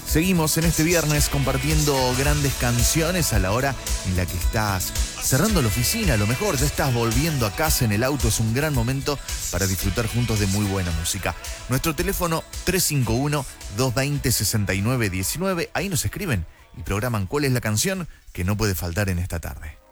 Seguimos en este viernes compartiendo grandes canciones a la hora en la que estás cerrando la oficina. A lo mejor ya estás volviendo a casa en el auto. Es un gran momento para disfrutar juntos de muy buena música. Nuestro teléfono 351-220-6919. Ahí nos escriben y programan cuál es la canción que no puede faltar en esta tarde.